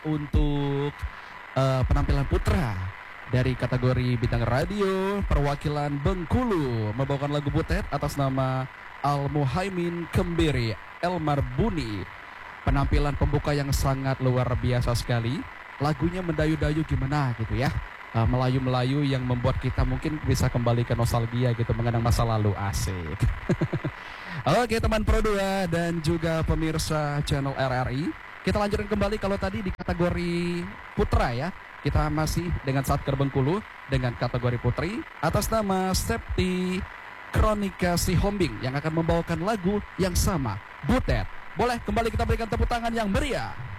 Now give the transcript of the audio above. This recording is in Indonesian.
untuk penampilan putra dari kategori bintang radio perwakilan Bengkulu membawakan lagu Butet atas nama Al Muhaimin Kembiri Elmar Buni. Penampilan pembuka yang sangat luar biasa sekali. Lagunya mendayu-dayu gimana gitu ya, Melayu-Melayu yang membuat kita mungkin bisa kembali ke nostalgia gitu, mengenang masa lalu. Asik. Oke teman Pro 2 dan juga pemirsa channel RRI, kita lanjutkan kembali. Kalau tadi di kategori putra ya, kita masih dengan Satker Bengkulu dengan kategori putri atas nama Septi Kronika Sihombing yang akan membawakan lagu yang sama, Butet. Boleh kembali kita berikan tepuk tangan yang meriah.